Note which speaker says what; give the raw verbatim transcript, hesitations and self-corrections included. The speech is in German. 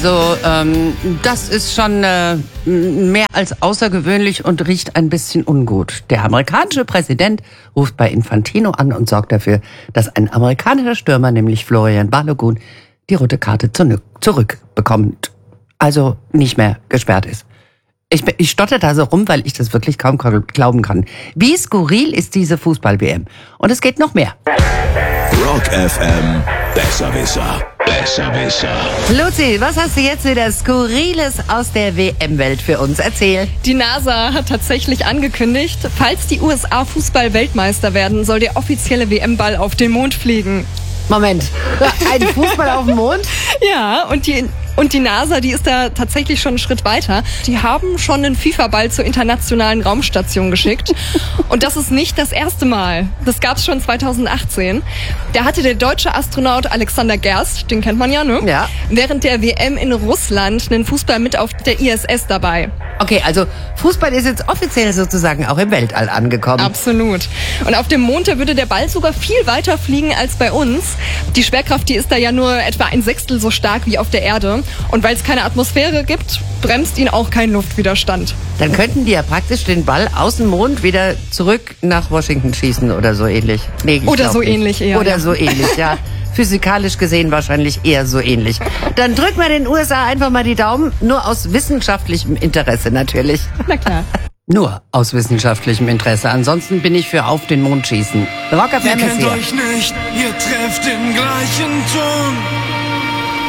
Speaker 1: So, ähm, das ist schon äh, mehr als außergewöhnlich und riecht ein bisschen ungut. Der amerikanische Präsident ruft bei Infantino an und sorgt dafür, dass ein amerikanischer Stürmer, nämlich Florian Balogun, die rote Karte zurückbekommt. Also nicht mehr gesperrt ist. Ich, ich stotter da so rum, weil ich das wirklich kaum glauben kann. Wie skurril ist diese Fußball-W M? Und es geht noch mehr.
Speaker 2: Rock F M, Besserwisser, Besserwisser.
Speaker 1: Luzi, was hast du jetzt wieder Skurriles aus der W M-Welt für uns? Erzähl.
Speaker 3: Die NASA hat tatsächlich angekündigt, falls die U S A Fußball-Weltmeister werden, soll der offizielle W M-Ball auf den Mond fliegen.
Speaker 1: Moment, ein Fußball auf dem Mond?
Speaker 3: Ja, und die, und die NASA, die ist da tatsächlich schon einen Schritt weiter. Die haben schon einen FIFA-Ball zur internationalen Raumstation geschickt. Und das ist nicht das erste Mal. Das gab's schon zweitausendachtzehn. Da hatte der deutsche Astronaut Alexander Gerst, den kennt man ja, ne?
Speaker 1: Ja.
Speaker 3: Während der W M in Russland einen Fußball mit auf der I S S dabei.
Speaker 1: Okay, also Fußball ist jetzt offiziell sozusagen auch im Weltall angekommen.
Speaker 3: Absolut. Und auf dem Mond, da würde der Ball sogar viel weiter fliegen als bei uns. Die Schwerkraft, die ist da ja nur etwa ein Sechstel so stark wie auf der Erde. Und weil es keine Atmosphäre gibt, bremst ihn auch kein Luftwiderstand.
Speaker 1: Dann könnten die ja praktisch den Ball aus dem Mond wieder zurück nach Washington schießen oder so ähnlich. Nee, ich
Speaker 3: Oder
Speaker 1: glaub
Speaker 3: so
Speaker 1: nicht.
Speaker 3: ähnlich eher.
Speaker 1: Oder
Speaker 3: ja.
Speaker 1: so ähnlich, ja. Physikalisch gesehen wahrscheinlich eher so ähnlich. Dann drück mal den U S A einfach mal die Daumen, nur aus wissenschaftlichem Interesse natürlich.
Speaker 3: Na klar.
Speaker 1: Nur aus wissenschaftlichem Interesse. Ansonsten bin ich für auf den Mond schießen. Rock F M
Speaker 4: Ihr
Speaker 1: ist
Speaker 4: kennt
Speaker 1: hier.
Speaker 4: euch nicht, ihr trefft den gleichen Ton.